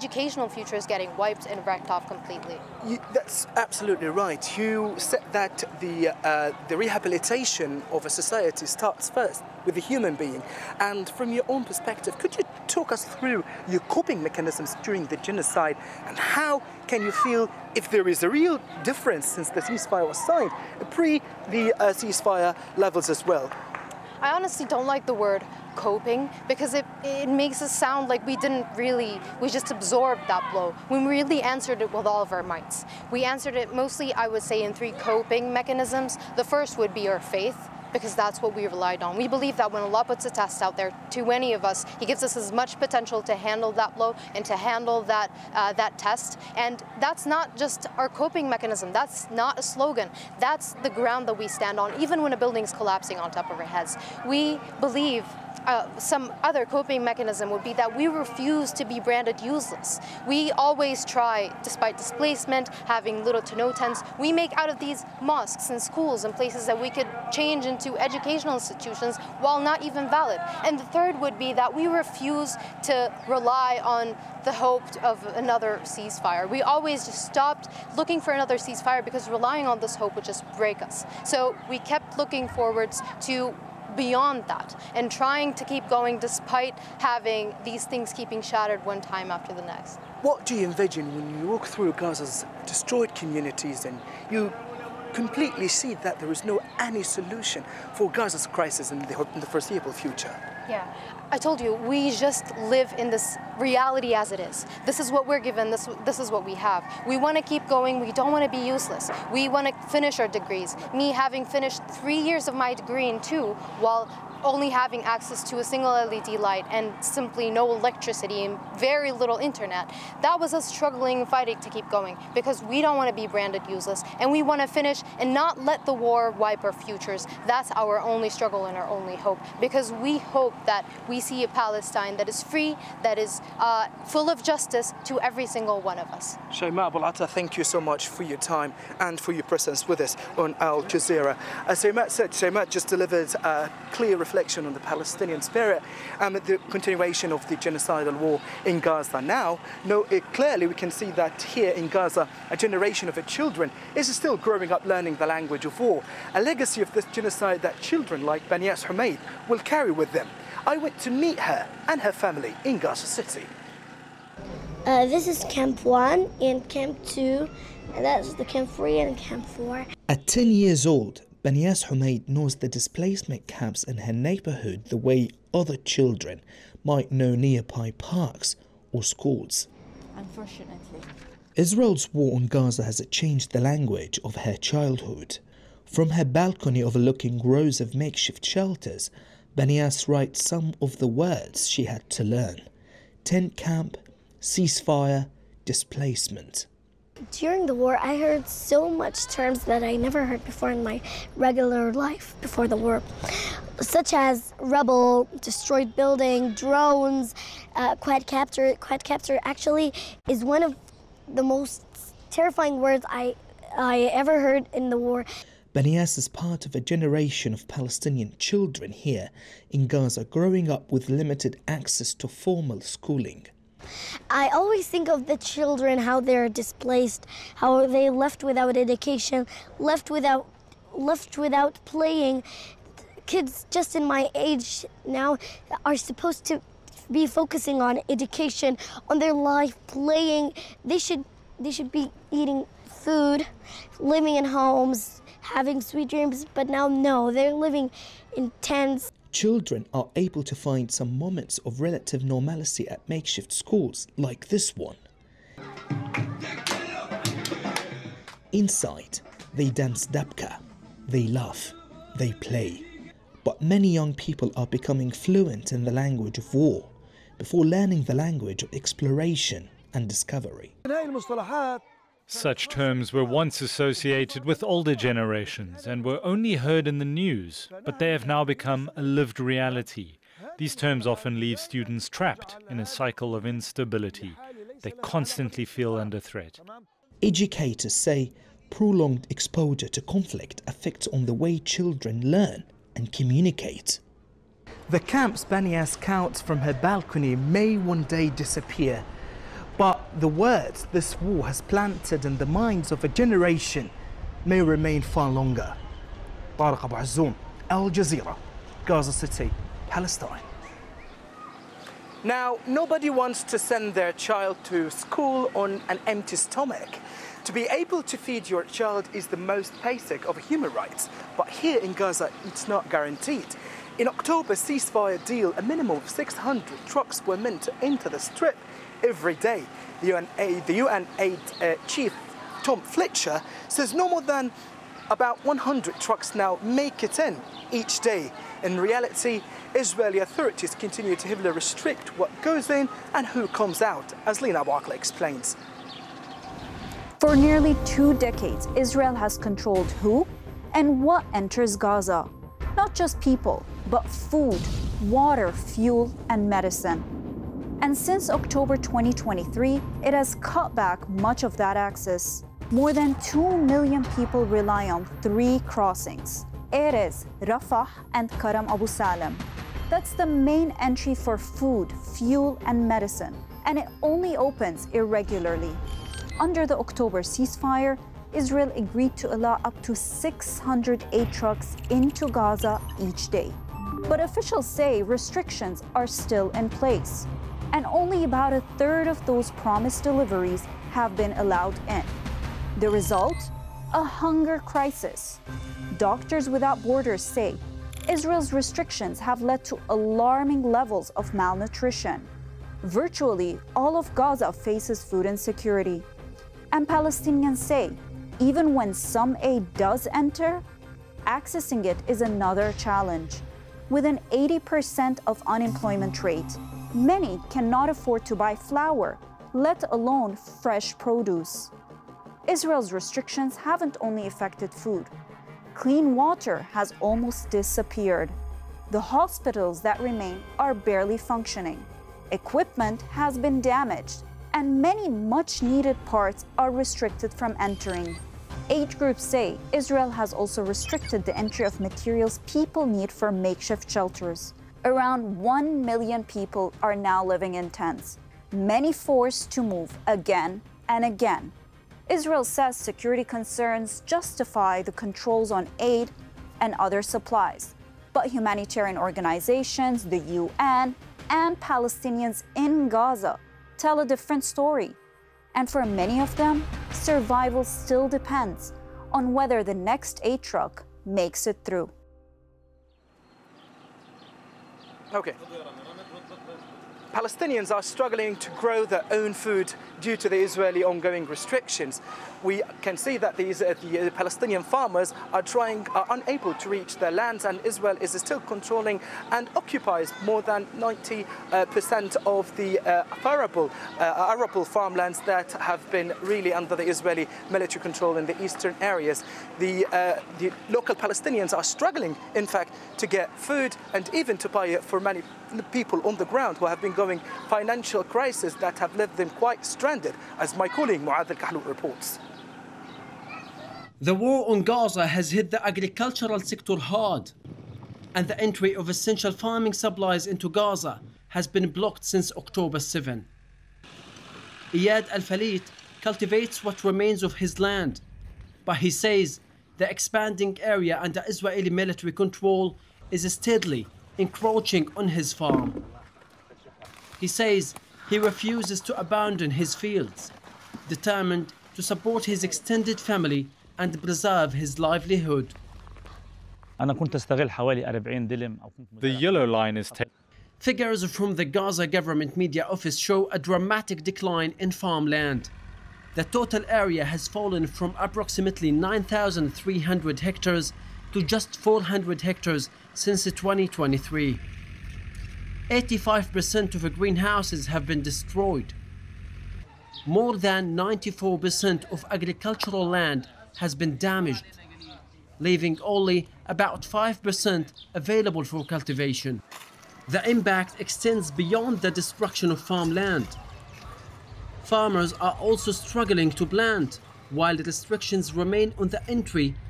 educational future is getting wiped and wrecked off completely. That's absolutely right. You said that the rehabilitation of a society starts first with the human being. And from your own perspective, could you talk us through your coping mechanisms during the genocide, and how can you feel if there is a real difference since the ceasefire was signed, pre the ceasefire levels as well? I honestly don't like the word coping, because it makes us sound like we just absorbed that blow, when we really answered it with all of our mights. We answered it mostly, I would say, in 3 coping mechanisms. The first would be our faith, because that's what we relied on. We believe that when Allah puts a test out there to any of us, He gives us as much potential to handle that blow and to handle that test. And that's not just our coping mechanism. That's not a slogan. That's the ground that we stand on, even when a building's collapsing on top of our heads. We believe some other coping mechanism would be that we refuse to be branded useless. We always try, despite displacement, having little to no tents, we make out of these mosques and schools and places that we could change into educational institutions while not even valid. And the third would be that we refuse to rely on the hope of another ceasefire. We always just stopped looking for another ceasefire because relying on this hope would just break us. So we kept looking forwards to beyond that and trying to keep going despite having these things keeping shattered one time after the next. What do you envision when you walk through Gaza's destroyed communities and you completely see that there is no any solution for Gaza's crisis in the foreseeable future? Yeah, I told you, we just live in this reality as it is. This is what we're given, this is what we have. We want to keep going, we don't want to be useless. We want to finish our degrees. Me having finished 3 years of my degree in 2 while only having access to a single LED light and simply no electricity and very little internet. That was us struggling and fighting to keep going because we don't want to be branded useless and we want to finish and not let the war wipe our futures. That's our only struggle and our only hope, because we hope that we see a Palestine that is free, that is full of justice to every single one of us. Shaima Abu Al-Ata, thank you so much for your time and for your presence with us on Al Jazeera. As Shaima said, Shaima just delivered a clear reflection on the Palestinian spirit and the continuation of the genocidal war in Gaza. Now, clearly we can see that here in Gaza, a generation of children is still growing up learning the language of war, a legacy of this genocide that children like Banias Humaid will carry with them. I went to meet her and her family in Gaza City. This is Camp 1 and Camp 2, and that's the Camp 3 and Camp 4. At 10 years old, Banias Humaid knows the displacement camps in her neighborhood the way other children might know nearby parks or schools. Unfortunately. Israel's war on Gaza has changed the language of her childhood. From her balcony overlooking rows of makeshift shelters, Banias writes some of the words she had to learn: tent camp, ceasefire, displacement. During the war, I heard so much terms that I never heard before in my regular life before the war, such as rebel, destroyed building, drones, quad capture. Quad capture actually is one of the most terrifying words I ever heard in the war. Banias is part of a generation of Palestinian children here in Gaza growing up with limited access to formal schooling. I always think of the children, how they're displaced, how they left without education, left without playing. Kids just in my age now are supposed to be focusing on education, on their life, playing. They should be eating food, living in homes, having sweet dreams, but now no, they're living in tents. Children are able to find some moments of relative normalcy at makeshift schools like this one. Inside, they dance dabka, they laugh, they play. But many young people are becoming fluent in the language of war before learning the language of exploration and discovery. Such terms were once associated with older generations and were only heard in the news, but they have now become a lived reality. These terms often leave students trapped in a cycle of instability. They constantly feel under threat. Educators say prolonged exposure to conflict affects on the way children learn and communicate. The camps Banias counts from her balcony may one day disappear. But the words this war has planted in the minds of a generation may remain far longer. Tariq Abu Azzoum, Al Jazeera, Gaza City, Palestine. Now, nobody wants to send their child to school on an empty stomach. To be able to feed your child is the most basic of human rights. But here in Gaza, it's not guaranteed. In October ceasefire deal, a minimum of 600 trucks were meant to enter the strip every day. The UN aid chief, Tom Fletcher, says no more than about 100 trucks now make it in each day. In reality, Israeli authorities continue to heavily restrict what goes in and who comes out, as Lina Abu Akleh explains. For nearly 2 decades, Israel has controlled who and what enters Gaza. Not just people, but food, water, fuel, and medicine. And since October 2023, it has cut back much of that access. More than 2 million people rely on 3 crossings: Erez, Rafah, and Karam Abu Salam. That's the main entry for food, fuel, and medicine, and it only opens irregularly. Under the October ceasefire, Israel agreed to allow up to 608 trucks into Gaza each day. But officials say restrictions are still in place, and only about a third of those promised deliveries have been allowed in. The result? A hunger crisis. Doctors Without Borders say Israel's restrictions have led to alarming levels of malnutrition. Virtually all of Gaza faces food insecurity. And Palestinians say, even when some aid does enter, accessing it is another challenge. With an 80% of unemployment rate, many cannot afford to buy flour, let alone fresh produce. Israel's restrictions haven't only affected food. Clean water has almost disappeared. The hospitals that remain are barely functioning. Equipment has been damaged, and many much-needed parts are restricted from entering. Aid groups say Israel has also restricted the entry of materials people need for makeshift shelters. Around 1 million people are now living in tents, many forced to move again and again. Israel says security concerns justify the controls on aid and other supplies. But humanitarian organizations, the UN, and Palestinians in Gaza tell a different story. And for many of them, survival still depends on whether the next aid truck makes it through. Okay. Palestinians are struggling to grow their own food due to the Israeli ongoing restrictions. We can see that the Palestinian farmers are unable to reach their lands, and Israel is still controlling and occupies more than 90% of the arable farmlands that have been really under the Israeli military control in the eastern areas. The local Palestinians are struggling, in fact, to get food and even to buy it for many people on the ground who have been going financial crisis that have left them quite stranded, as my colleague Mu'adh Al-Kahlout reports. The war on Gaza has hit the agricultural sector hard, and the entry of essential farming supplies into Gaza has been blocked since October 7. Iyad Al-Falit cultivates what remains of his land, but he says the expanding area under Israeli military control is steadily encroaching on his farm. He says he refuses to abandon his fields, determined to support his extended family and preserve his livelihood. The yellow line is taken. Figures from the Gaza government media office show a dramatic decline in farmland. The total area has fallen from approximately 9,300 hectares to just 400 hectares since 2023. 85% of greenhouses have been destroyed. More than 94% of agricultural land has been damaged, leaving only about 5% available for cultivation. The impact extends beyond the destruction of farmland. Farmers are also struggling to plant, while the restrictions remain on the entry